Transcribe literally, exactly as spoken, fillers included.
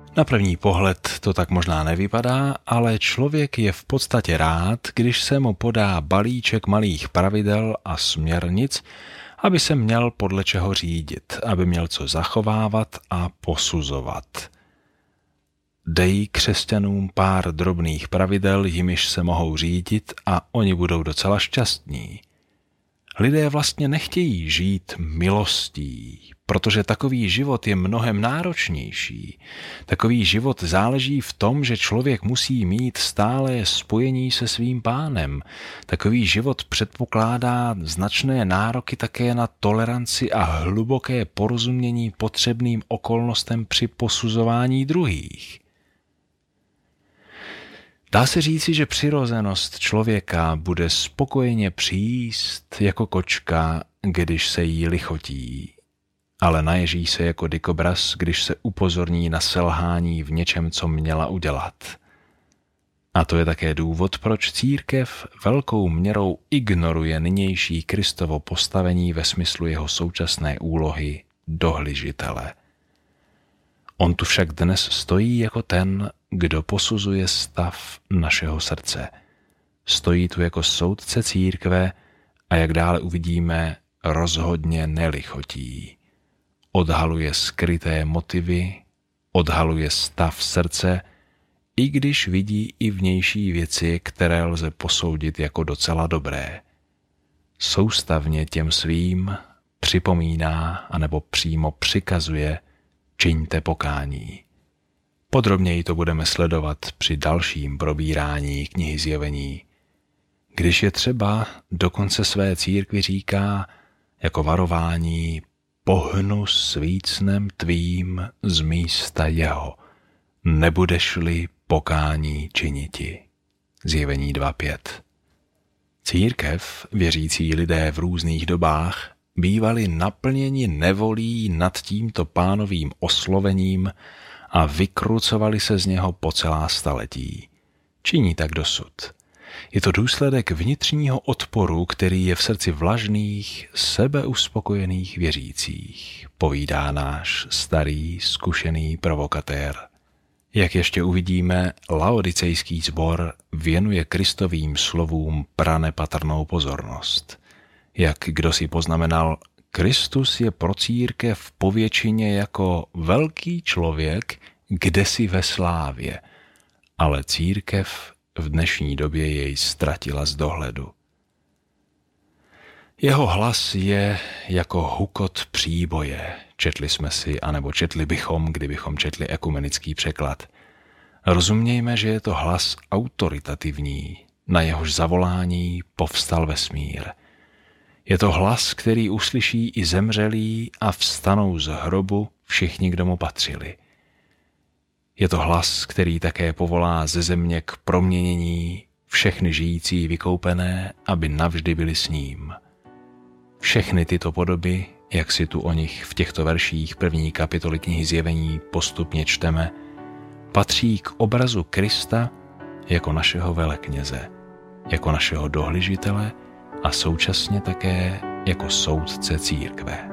Na první pohled to tak možná nevypadá, ale člověk je v podstatě rád, když se mu podá balíček malých pravidel a směrnic, aby se měl podle čeho řídit, aby měl co zachovávat a posuzovat. Dej křesťanům pár drobných pravidel, jimiž se mohou řídit a oni budou docela šťastní. Lidé vlastně nechtějí žít milostí, protože takový život je mnohem náročnější. Takový život záleží v tom, že člověk musí mít stále spojení se svým Pánem. Takový život předpokládá značné nároky také na toleranci a hluboké porozumění potřebným okolnostem při posuzování druhých. Dá se říci, že přirozenost člověka bude spokojeně přijíst jako kočka, když se jí lichotí, ale naježí se jako dikobraz, když se upozorní na selhání v něčem, co měla udělat. A to je také důvod, proč církev velkou měrou ignoruje nynější Kristovo postavení ve smyslu jeho současné úlohy dohlížitele. On tu však dnes stojí jako ten, kdo posuzuje stav našeho srdce. Stojí tu jako soudce církve a jak dále uvidíme, rozhodně nelichotí. Odhaluje skryté motivy, odhaluje stav srdce, i když vidí i vnější věci, které lze posoudit jako docela dobré. Soustavně těm svým připomíná anebo přímo přikazuje: čiňte pokání. Podrobněji to budeme sledovat při dalším probírání knihy Zjevení. Když je třeba, dokonce své církvi říká jako varování: pohnu svícnem tvým z místa jeho, nebudeš-li pokání činiti. Zjevení dva pět. Církev, věřící lidé v různých dobách, bývali naplněni nevolí nad tímto Pánovým oslovením a vykrucovali se z něho po celá staletí. Činí tak dosud. Je to důsledek vnitřního odporu, který je v srdci vlažných, sebeuspokojených věřících, povídá náš starý, zkušený provokatér. Jak ještě uvidíme, laodicejský sbor věnuje Kristovým slovům pranepatrnou pozornost. Jak kdo si poznamenal, Kristus je pro církev povětšině jako velký člověk kdesi ve slávě, ale církev v dnešní době jej ztratila z dohledu. Jeho hlas je jako hukot příboje, četli jsme si, anebo četli bychom, kdybychom četli ekumenický překlad. Rozumějme, že je to hlas autoritativní, na jehož zavolání povstal vesmír. Je to hlas, který uslyší i zemřelí a vstanou z hrobu všichni, kdo mu patřili. Je to hlas, který také povolá ze země k proměnění všechny žijící vykoupené, aby navždy byli s ním. Všechny tyto podoby, jak si tu o nich v těchto verších první kapitoly knihy Zjevení postupně čteme, patří k obrazu Krista jako našeho velekněze, jako našeho dohlížitele a současně také jako soudce církve.